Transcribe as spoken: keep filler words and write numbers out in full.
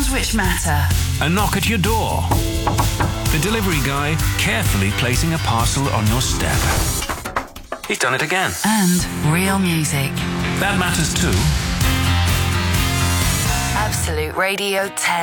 ones which matter. A knock at your door. The delivery guy carefully placing a parcel on your step. He's done it again. And real music. That matters too. Absolute Radio ten.